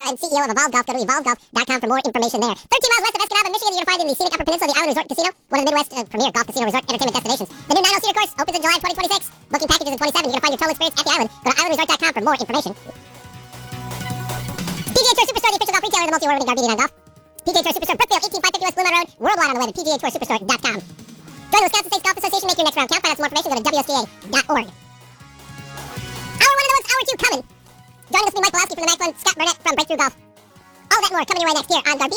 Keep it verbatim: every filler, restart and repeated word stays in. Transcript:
and C E O of Evolve Golf. Go to evolve golf dot com for more information there. thirteen miles west of Escanaba, Michigan, you're going to find in the scenic Upper Peninsula, the Island Resort Casino, one of the Midwest uh, premier golf casino resort entertainment destinations. The new nine-hole Cedar course opens in July twenty twenty-six. Booking packages in twenty-seven. You're going to find your total experience at the island. Go to island resort dot com for more information. P G A Tour Superstore, the official golf retailer of the multi-award-winning Garbadian on golf. P G A Tour Superstore, Brookfield, eighteen five fifty West Blue Mountain Road, worldwide on the web at P G A Tour Superstore dot com. Join the Wisconsin States Golf Association, make your next round count. Find out some more information, go to W S G A dot org. Hour one of the ones, hour two coming. Joining us will be Mike Pulaski from the Maxwell, Scott Burnett from Breakthrough Golf. All that and more coming your way next here on Garbadian.